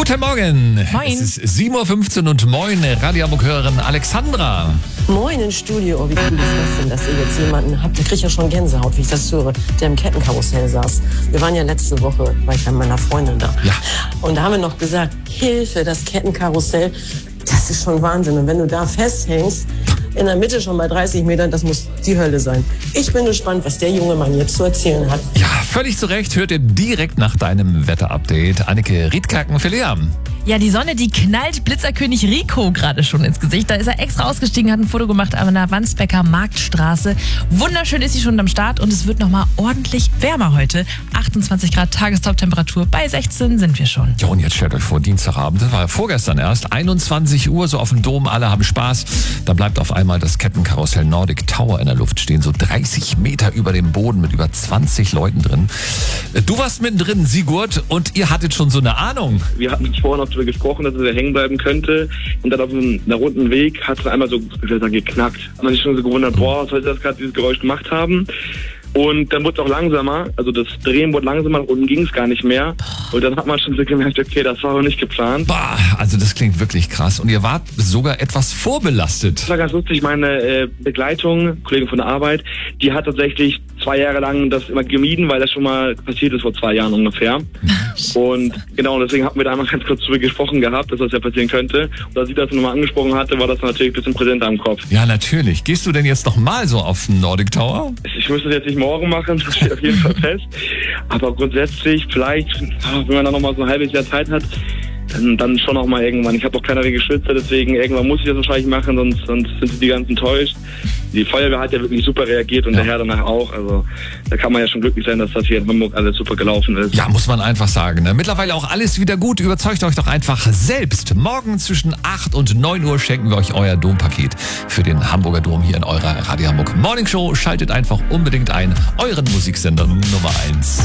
Guten Morgen. Moin. Es ist 7.15 Uhr und moin, Radio Hamburg-Hörerin Alexandra. Moin ins Studio. Oh, wie cool ist das denn, dass ihr jetzt jemanden habt, der kriegt ja schon Gänsehaut, wie ich das höre, der im Kettenkarussell saß. Wir waren ja letzte Woche, war ich bei meiner Freundin da. Ja. Und da haben wir noch gesagt, Hilfe, das Kettenkarussell, das ist schon Wahnsinn. Und wenn du da festhängst, in der Mitte schon bei 30 Metern, das muss die Hölle sein. Ich bin gespannt, was der junge Mann jetzt zu erzählen hat. Ja, völlig zu Recht hört ihr direkt nach deinem Wetterupdate Annike Riedkacken für Liam. Ja, die Sonne, die knallt Blitzerkönig Rico gerade schon ins Gesicht. Da ist er extra ausgestiegen, hat ein Foto gemacht an der Wandsbecker Marktstraße. Wunderschön ist sie schon am Start und es wird nochmal ordentlich wärmer heute. 28 Grad Tagestop-Temperatur, bei 16 sind wir schon. Ja, und jetzt stellt euch vor, Dienstagabend, das war ja vorgestern erst, 21 Uhr, so auf dem Dom, alle haben Spaß. Da bleibt auf einmal das Kettenkarussell Nordic Tower in der Luft stehen, so 30 Meter über dem Boden mit über 20 Leuten drin. Du warst mittendrin, Sigurd, und ihr hattet schon so eine Ahnung. Wir hatten vorhin noch darüber gesprochen, dass er hängen bleiben könnte. Und dann auf einem runden Weg hat es einmal so, ich würde sagen, geknackt. Hat man sich schon so gewundert, boah, was soll das gerade dieses Geräusch gemacht haben? Und dann wurde es auch langsamer, also das Drehen wurde langsamer, unten ging es gar nicht mehr. Und dann hat man schon so gemerkt, okay, das war auch nicht geplant. Bah, also das klingt wirklich krass. Und ihr wart sogar etwas vorbelastet. Das war ganz lustig, meine Begleitung, Kollegin von der Arbeit, die hat tatsächlich 2 Jahre lang das immer gemieden, weil das schon mal passiert ist vor 2 Jahren ungefähr. Und genau, deswegen hatten wir da einmal ganz kurz drüber gesprochen gehabt, dass das ja passieren könnte. Und als sie das nochmal angesprochen hatte, war das natürlich ein bisschen präsenter im Kopf. Ja, natürlich. Gehst du denn jetzt noch mal so auf den Nordic Tower? Ich müsste das jetzt nicht morgen machen, das steht auf jeden Fall fest. Aber grundsätzlich, vielleicht, wenn man da nochmal so ein halbes Jahr Zeit hat, dann schon auch mal irgendwann. Ich habe auch kleinere Geschwister, deswegen irgendwann muss ich das wahrscheinlich machen, sonst sind sie die ganz enttäuscht. Die Feuerwehr hat ja wirklich super reagiert und der Herr danach auch. Also da kann man ja schon glücklich sein, dass das hier in Hamburg alles super gelaufen ist. Ja, muss man einfach sagen. Ne? Mittlerweile auch alles wieder gut. Überzeugt euch doch einfach selbst. Morgen zwischen 8 und 9 Uhr schenken wir euch euer Dompaket für den Hamburger Dom hier in eurer Radio Hamburg Morning Show. Schaltet einfach unbedingt ein. Euren Musiksender Nummer 1.